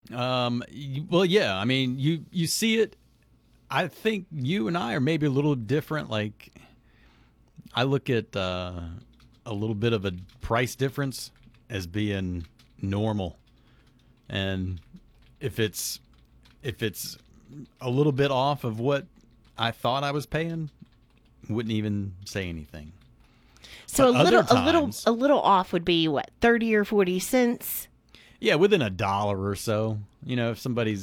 Well, yeah. I mean, you see it. I think you and I are maybe a little different. Like, I look at a little bit of a price difference as being normal, and if it's if it's a little bit off of what I thought I was paying, wouldn't even say anything. So But other times, a little off would be what, 30 or 40 cents? yeah, within a dollar or so. If somebody's,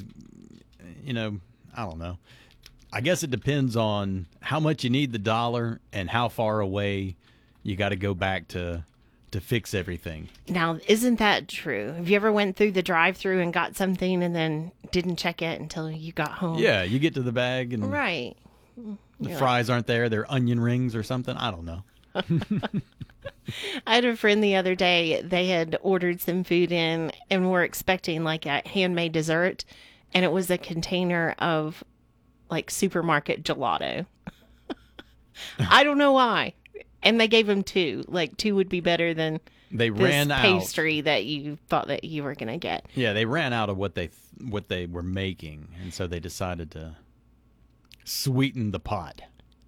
I don't know. I guess it depends on how much you need the dollar and how far away you got to go back to fix everything. Now, isn't that true? Have you ever went through the drive-through and got something and then didn't check it until you got home? Yeah, you get to the bag and Right. the You're fries aren't there. They're onion rings or something. I don't know. I had a friend the other day, they had ordered some food in and were expecting like a handmade dessert, and it was a container of like supermarket gelato. I don't know why. And they gave him two. Like two would be better than They this ran out. pastry that you thought that you were going to get. Yeah, they ran out of what they were making, and so they decided to sweeten the pot.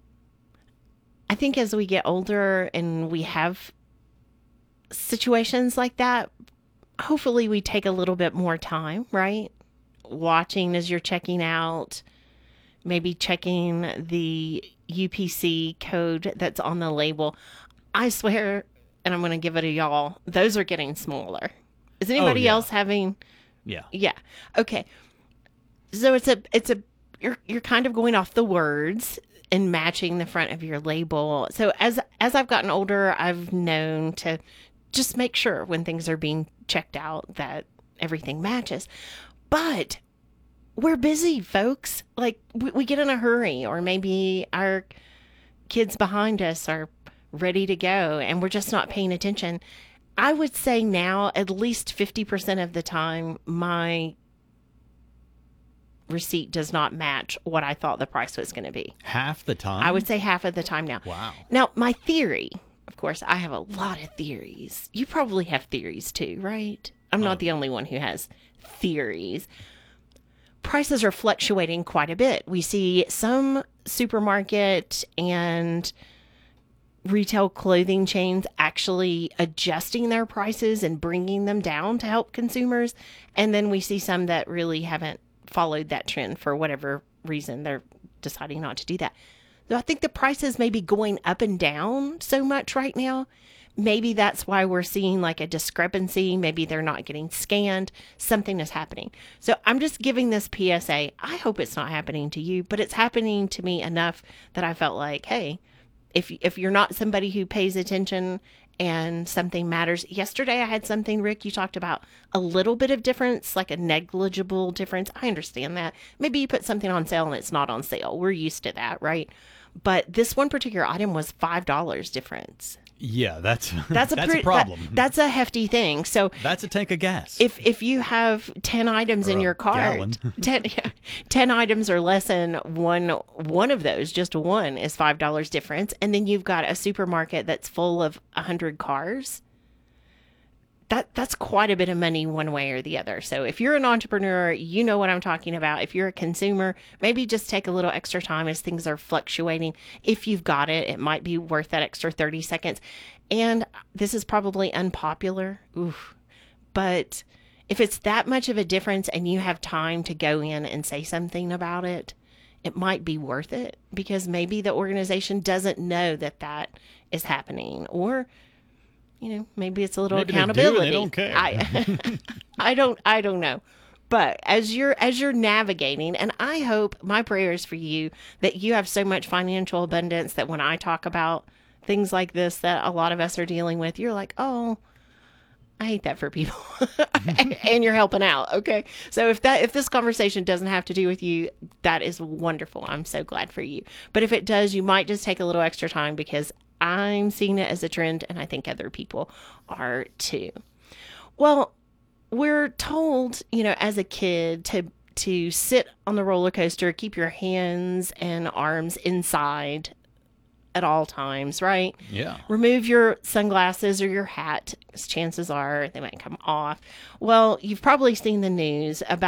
I think as we get older and we have situations like that, hopefully we take a little bit more time, right? Watching as you're checking out, maybe checking the UPC code that's on the label. I swear, and I'm going to give it a y'all, those are getting smaller. Is anybody yeah. else having? Yeah. Yeah. Okay. So you're kind of going off the words and matching the front of your label. So as I've gotten older, I've known to just make sure when things are being checked out that everything matches. But we're busy, folks. Like we get in a hurry, or maybe our kids behind us are ready to go and we're just not paying attention. I would say now at least 50% of the time my receipt does not match what I thought the price was going to be. Half the time? I would say half of the time now. Wow. Now, my theory, of course, I have a lot of theories. You probably have theories too, right? I'm not the only one who has theories. Prices are fluctuating quite a bit. We see some supermarket and retail clothing chains actually adjusting their prices and bringing them down to help consumers. And then we see some that really haven't followed that trend for whatever reason. They're deciding not to do that. So I think the prices may be going up and down so much right now. Maybe that's why we're seeing like a discrepancy. Maybe they're not getting scanned. Something is happening. So I'm just giving this PSA. I hope it's not happening to you, but it's happening to me enough that I felt like, hey, if you're not somebody who pays attention and something matters. Yesterday I had something, Rick, you talked about a little bit of difference, like a negligible difference. I understand that. Maybe you put something on sale and it's not on sale. We're used to that, right? But this one particular item was $5 difference. Yeah, that's That's a problem. That's a hefty thing. So That's a tank of gas. if you have 10 items in Or a your cart, gallon. 10 items or less than one of those, just one is $5 difference. And then you've got a supermarket that's full of 100 cars. That's quite a bit of money one way or the other. So if you're an entrepreneur, you know what I'm talking about. If you're a consumer, maybe just take a little extra time as things are fluctuating. If you've got it, it might be worth that extra 30 seconds. And this is probably unpopular. Oof. But if it's that much of a difference and you have time to go in and say something about it, it might be worth it because maybe the organization doesn't know that that is happening, or maybe it's a little Maybe they do and accountability. they don't care. I don't know. But as you're navigating, and I hope, my prayer is for you that you have so much financial abundance that when I talk about things like this that a lot of us are dealing with, you're like, oh, I hate that for people. And you're helping out. Okay. So if this conversation doesn't have to do with you, that is wonderful. I'm so glad for you. But if it does, you might just take a little extra time because I'm seeing it as a trend and I think other people are too. Well, we're told, as a kid to sit on the roller coaster, keep your hands and arms inside at all times, right? Yeah. Remove your sunglasses or your hat, because chances are they might come off. Well, you've probably seen the news about